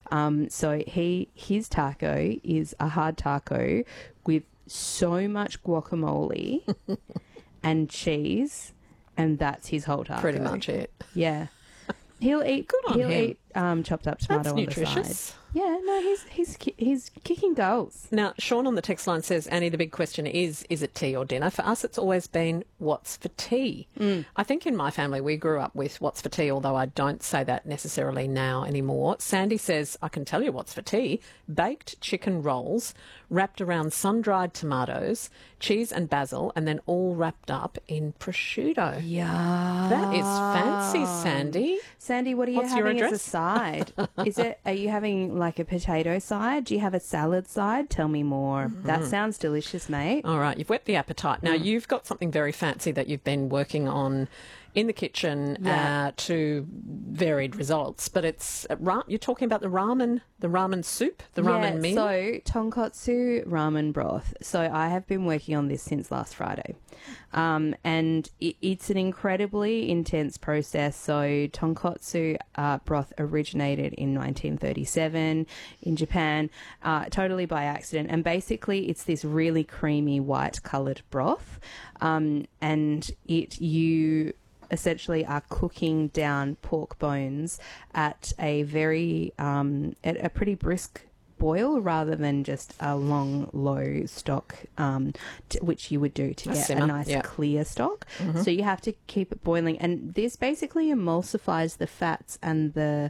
So his taco is a hard taco with so much guacamole and cheese, and that's his whole taco. Pretty much it. Yeah. He'll eat chopped up tomato on nutritious. the side. Yeah, no, he's kicking goals. Now, Sean on the text line says, Annie, the big question is it tea or dinner? For us, it's always been, what's for tea? I think in my family, we grew up with what's for tea, although I don't say that necessarily now anymore. Sandy says, I can tell you what's for tea. Baked chicken rolls wrapped around sun-dried tomatoes, cheese and basil, and then all wrapped up in prosciutto. Yeah. That is fancy, Sandy. Sandy, what are you What's your having as a address? side? Are you having like a potato side? Do you have a salad side? Tell me more. That sounds delicious, mate. All right, you've whet the appetite. Now, you've got something very fancy that you've been working on in the kitchen to varied results, but it's you're talking about the ramen soup, the ramen meal? So tonkotsu ramen broth. So I have been working on this since last Friday. And it's an incredibly intense process. So tonkotsu broth originated in 1937 in Japan, totally by accident. And basically it's this really creamy white coloured broth. And you essentially are cooking down pork bones at a very at a pretty brisk boil rather than just a long low stock which you would do to get simmer, a nice clear stock. So you have to keep it boiling, and this basically emulsifies the fats and the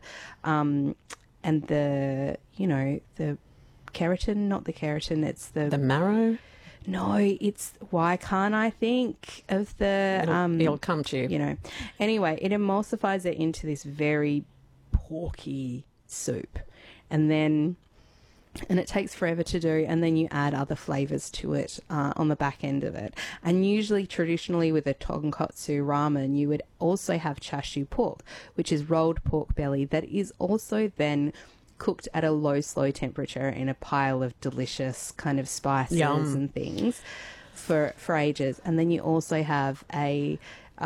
the keratin, not the keratin, it's The marrow? no, it's why can't I think of the It'll come to you. Anyway, it emulsifies it into this very porky soup, and it takes forever to do, and then you add other flavors to it on the back end of it. And usually, traditionally with a tonkotsu ramen, you would also have chashu pork, which is rolled pork belly that is also then cooked at a low, slow temperature in a pile of delicious kind of spices and things for ages. And then you also have a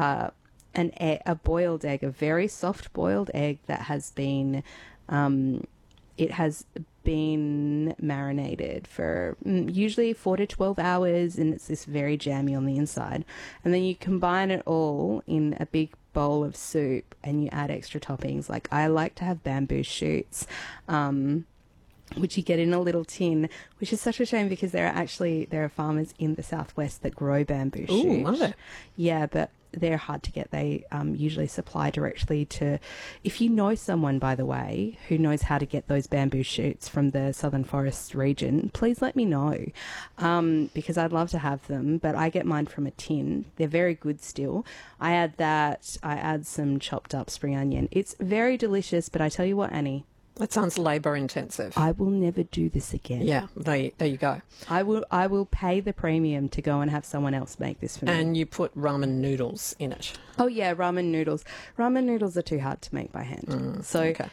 boiled egg, a very soft boiled egg that has been marinated for usually 4 to 12 hours, and it's this very jammy on the inside. And then you combine it all in a big bowl of soup, and you add extra toppings. Like I like to have bamboo shoots, which you get in a little tin, which is such a shame because there are farmers in the southwest that grow bamboo shoots. Ooh, love it. Yeah, but they're hard to get. They usually supply directly to... If you know someone, by the way, who knows how to get those bamboo shoots from the Southern Forest region, please let me know, because I'd love to have them, but I get mine from a tin. They're very good still. I add some chopped up spring onion. It's very delicious, but I tell you what, Annie, That sounds labour intensive. I will never do this again. Yeah, there you go. I will pay the premium to go and have someone else make this for me. And you put ramen noodles in it. Oh yeah, ramen noodles. Ramen noodles are too hard to make by hand.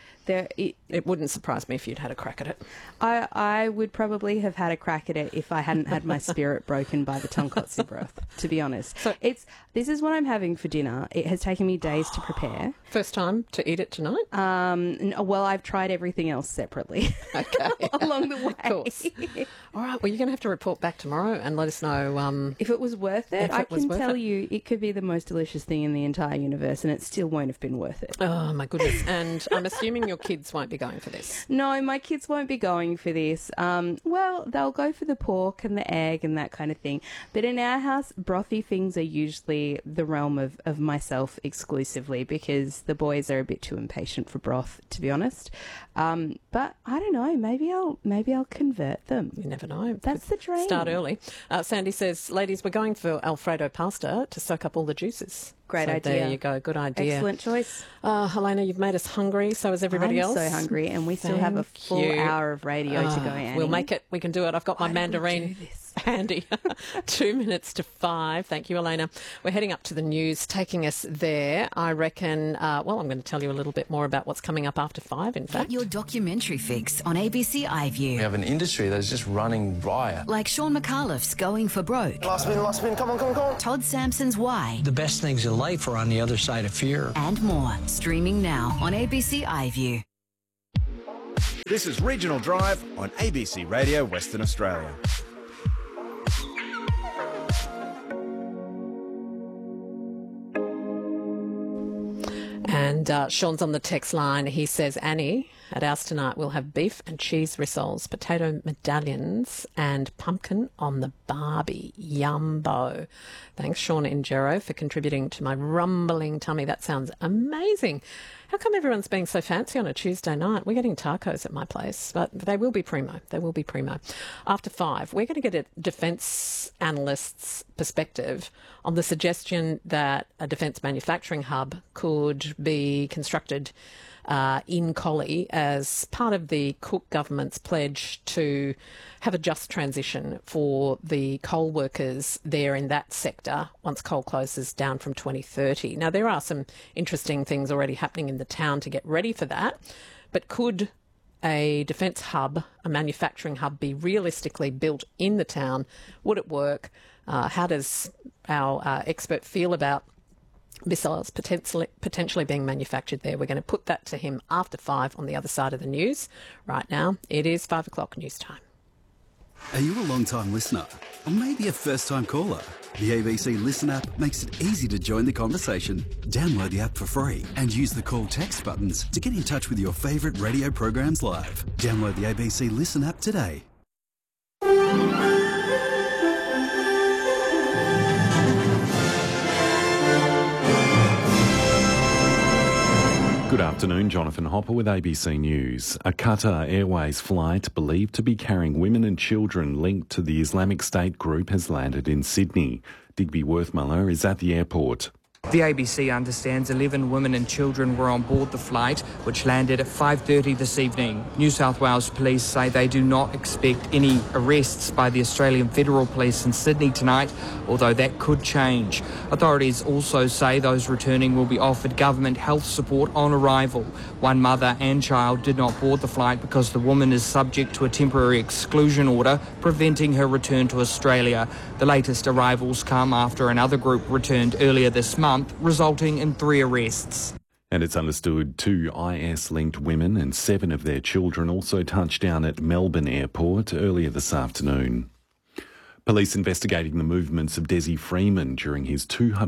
It wouldn't surprise me if you'd had a crack at it. I would probably have had a crack at it if I hadn't had my spirit broken by the tonkotsu broth, to be honest. So this is what I'm having for dinner. It has taken me days to prepare. First time to eat it tonight? Well, I've tried everything else separately. Okay. Along the way. Of course. All right, well, you're going to have to report back tomorrow and let us know. If it was worth it, I can tell you it could be the most delicious thing in the entire universe, and it still won't have been worth it. Oh, my goodness. And I'm assuming your kids won't be going for this. No, my kids won't be going for this. Well, they'll go for the pork and the egg and that kind of thing. But in our house, brothy things are usually the realm of myself exclusively, because the boys are a bit too impatient for broth, to be honest. But I don't know. Maybe I'll convert them. You never know. That's the dream. Start early. Sandy says, ladies, we're going for Alfredo pasta to soak up all the juices. Great idea. There you go. Good idea. Excellent choice. Helena, you've made us hungry. So is everybody else. I'm so hungry, and we still have a full hour of radio to go, Annie. We'll make it. We can do it. I've got my mandarin handy. 2 minutes to 5. Thank you, Elena. We're heading up to the news, taking us there. I reckon, I'm going to tell you a little bit more about what's coming up after 5, in fact. Get your documentary fix on ABC iView. We have an industry that's just running riot. Like Sean McAuliffe's Going for Broke. Last spin, come on. Todd Sampson's Why. The best things in life are on the other side of fear. And more. Streaming now on ABC iView. This is Regional Drive on ABC Radio Western Australia. And Sean's on the text line. He says, Annie, at ours tonight we'll have beef and cheese rissoles, potato medallions and pumpkin on the barbie. Yumbo. Thanks, Sean in Gero, for contributing to my rumbling tummy. That sounds amazing. How come everyone's being so fancy on a Tuesday night? We're getting tacos at my place, but they will be primo. They will be primo. After 5, we're going to get a defence analyst's perspective on the suggestion that a defence manufacturing hub could be constructed in Collie as part of the Cook government's pledge to have a just transition for the coal workers there in that sector once coal closes down from 2030. Now, there are some interesting things already happening in the town to get ready for that, but could a defence hub, a manufacturing hub, be realistically built in the town? Would it work? How does our expert feel about missiles potentially being manufactured there? We're going to put that to him after 5 on the other side of the news. Right now, it is 5 o'clock news time. Are you a long-time listener? Or maybe a first-time caller? The ABC Listen app makes it easy to join the conversation. Download the app for free and use the call text buttons to get in touch with your favourite radio programs live. Download the ABC Listen app today. Good afternoon, Jonathan Hopper with ABC News. A Qatar Airways flight believed to be carrying women and children linked to the Islamic State group has landed in Sydney. Digby Worthmuller is at the airport. The ABC understands 11 women and children were on board the flight, which landed at 5:30 this evening. New South Wales Police say they do not expect any arrests by the Australian Federal Police in Sydney tonight, although that could change. Authorities also say those returning will be offered government health support on arrival. One mother and child did not board the flight because the woman is subject to a temporary exclusion order preventing her return to Australia. The latest arrivals come after another group returned earlier this month, resulting in 3 arrests. And it's understood 2 IS-linked women and 7 of their children also touched down at Melbourne Airport earlier this afternoon. Police investigating the movements of Desi Freeman during his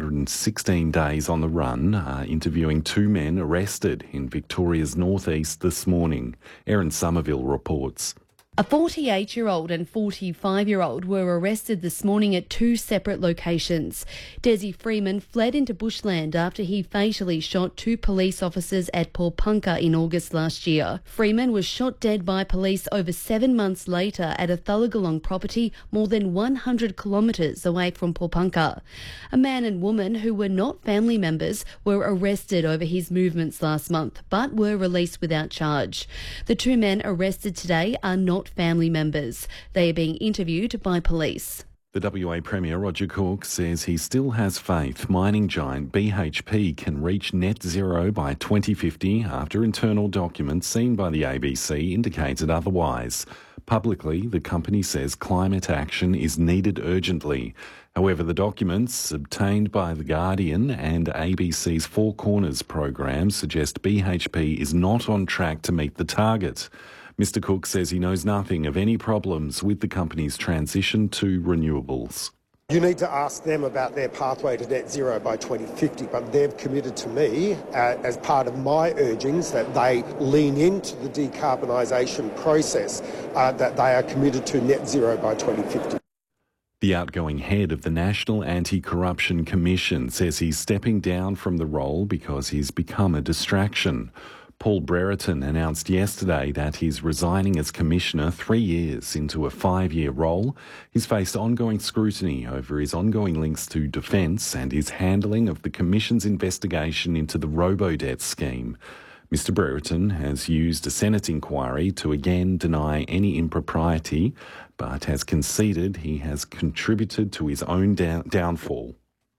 216 days on the run are interviewing 2 men arrested in Victoria's northeast this morning. Erin Somerville reports. A 48-year-old and 45-year-old were arrested this morning at 2 separate locations. Desi Freeman fled into bushland after he fatally shot 2 police officers at Paulpunka in August last year. Freeman was shot dead by police over 7 months later at a Thullagalong property more than 100 kilometres away from Paulpunka. A man and woman who were not family members were arrested over his movements last month, but were released without charge. The 2 men arrested today are not family members. They are being interviewed by police. The WA Premier Roger Cook says he still has faith mining giant BHP can reach net zero by 2050 after internal documents seen by the ABC indicated otherwise. Publicly, the company says climate action is needed urgently. However, the documents obtained by The Guardian and ABC's Four Corners program suggest BHP is not on track to meet the target. Mr. Cook says he knows nothing of any problems with the company's transition to renewables. You need to ask them about their pathway to net zero by 2050, but they've committed to me, as part of my urgings, that they lean into the decarbonisation process, that they are committed to net zero by 2050. The outgoing head of the National Anti-Corruption Commission says he's stepping down from the role because he's become a distraction. Paul Brereton announced yesterday that he's resigning as Commissioner 3 years into a 5-year role. He's faced ongoing scrutiny over his ongoing links to defence and his handling of the Commission's investigation into the Robodebt scheme. Mr. Brereton has used a Senate inquiry to again deny any impropriety, but has conceded he has contributed to his own downfall.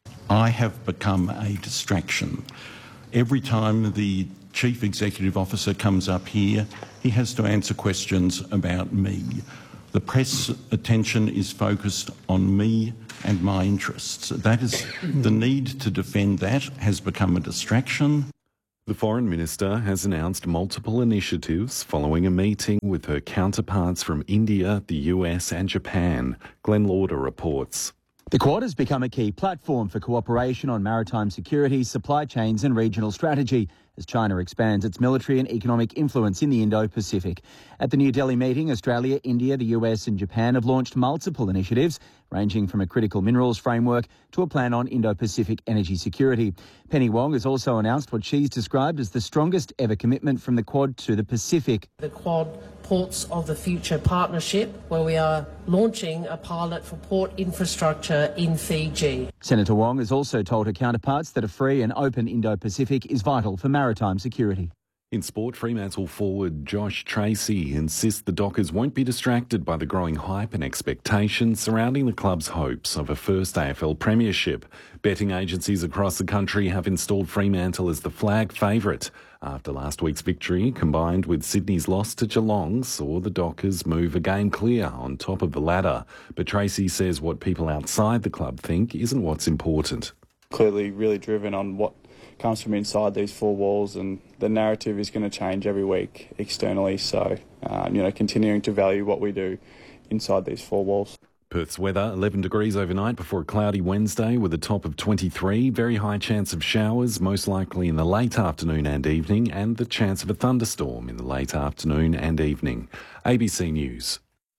I have become a distraction. Every time the Chief Executive Officer comes up here, he has to answer questions about me. The press attention is focused on me and my interests. That is, the need to defend that has become a distraction. The Foreign Minister has announced multiple initiatives following a meeting with her counterparts from India, the US and Japan. Glenn Lauder reports. The Quad has become a key platform for cooperation on maritime security, supply chains and regional strategy as China expands its military and economic influence in the Indo-Pacific. At the New Delhi meeting, Australia, India, the US and Japan have launched multiple initiatives, ranging from a critical minerals framework to a plan on Indo-Pacific energy security. Penny Wong has also announced what she's described as the strongest ever commitment from the Quad to the Pacific. The Quad Ports of the Future partnership, where we are launching a pilot for port infrastructure in Fiji. Senator Wong has also told her counterparts that a free and open Indo-Pacific is vital for maritime security. In sport, Fremantle forward Josh Tracy insists the Dockers won't be distracted by the growing hype and expectations surrounding the club's hopes of a first AFL premiership. Betting agencies across the country have installed Fremantle as the flag favourite after last week's victory, combined with Sydney's loss to Geelong, saw the Dockers move a game clear on top of the ladder. But Tracy says what people outside the club think isn't what's important. Clearly really driven on what comes from inside these four walls, and the narrative is going to change every week externally, so continuing to value what we do inside these four walls. Perth's weather, 11 degrees overnight before a cloudy Wednesday with a top of 23. Very high chance of showers, most likely in the late afternoon and evening, and the chance of a thunderstorm in the late afternoon and evening. ABC News.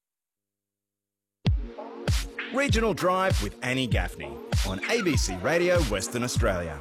Regional Drive with Annie Gaffney on ABC Radio Western Australia.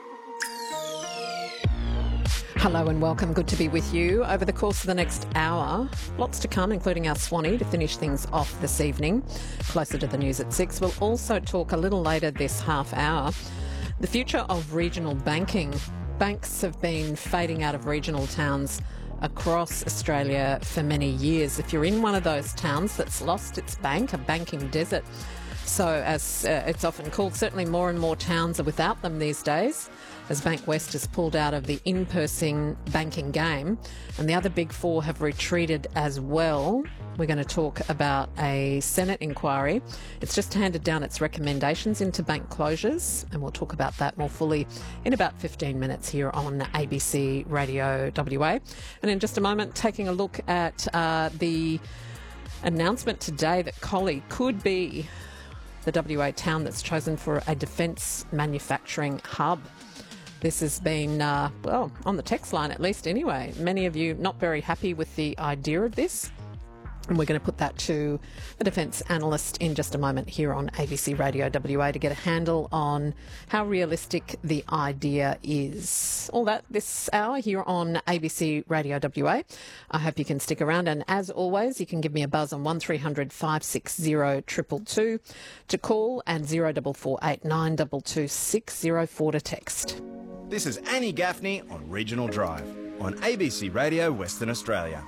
Hello and welcome. Good to be with you. Over the course of the next hour, lots to come, including our Swanee to finish things off this evening, closer to the news at 6. We'll also talk a little later this half hour, the future of regional banking. Banks have been fading out of regional towns across Australia for many years. If you're in one of those towns that's lost its bank, a banking desert, so as it's often called, certainly more and more towns are without them these days, as Bankwest has pulled out of the in-person banking game, and the other big four have retreated as well. We're going to talk about a Senate inquiry. It's just handed down its recommendations into bank closures, and we'll talk about that more fully in about 15 minutes here on ABC Radio WA. And in just a moment, taking a look at the announcement today that Collie could be the WA town that's chosen for a defence manufacturing hub. This has been, on the text line at least anyway. Many of you not very happy with the idea of this. And we're going to put that to the defence analyst in just a moment here on ABC Radio WA to get a handle on how realistic the idea is. All that this hour here on ABC Radio WA. I hope you can stick around. And as always, you can give me a buzz on 1300 560 222 to call, and 0448 922 604 to text. This is Annie Gaffney on Regional Drive on ABC Radio Western Australia.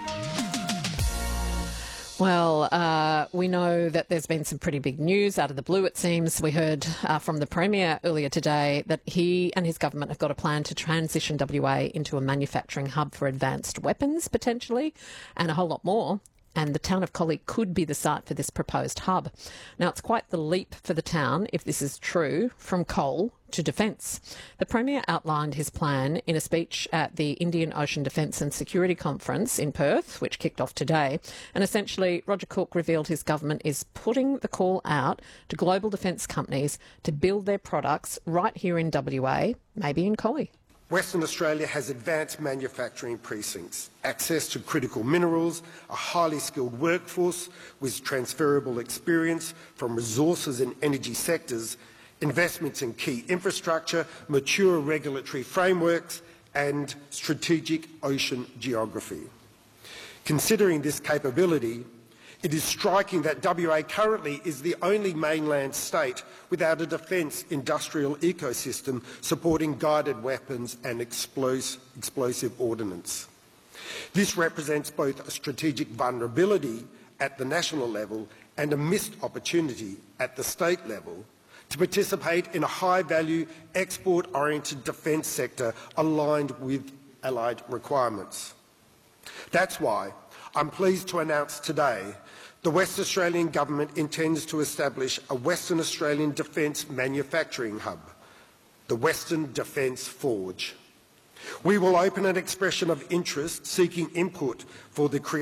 Well, we know that there's been some pretty big news out of the blue, it seems. We heard from the Premier earlier today that he and his government have got a plan to transition WA into a manufacturing hub for advanced weapons, potentially, and a whole lot more. And the town of Collie could be the site for this proposed hub. Now, it's quite the leap for the town, if this is true, from coal to defence. The Premier outlined his plan in a speech at the Indian Ocean Defence and Security Conference in Perth, which kicked off today. And essentially, Roger Cook revealed his government is putting the call out to global defence companies to build their products right here in WA, maybe in Collie. Western Australia has advanced manufacturing precincts, access to critical minerals, a highly skilled workforce with transferable experience from resources and energy sectors, investments in key infrastructure, mature regulatory frameworks and strategic ocean geography. Considering this capability, it is striking that WA currently is the only mainland state without a defence industrial ecosystem supporting guided weapons and explosive ordnance. This represents both a strategic vulnerability at the national level and a missed opportunity at the state level to participate in a high-value, export-oriented defence sector aligned with allied requirements. That's why I'm pleased to announce today the West Australian Government intends to establish a Western Australian Defence Manufacturing Hub, the Western Defence Forge. We will open an expression of interest seeking input for the creation